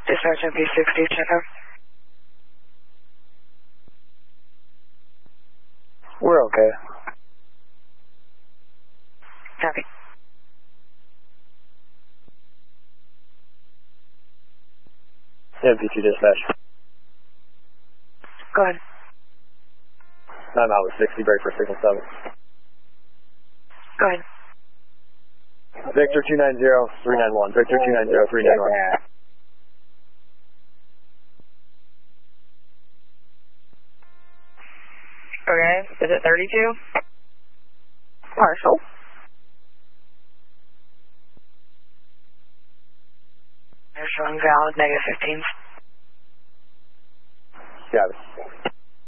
Dispatch MP60, check out. We're okay. Copy. MP2 dispatch. Go ahead. I'm out with 60, break for signal 7. Go ahead. Victor 290-391. Victor 290-391. Okay, is it 32? Partial. They're showing valid, -15. Got it.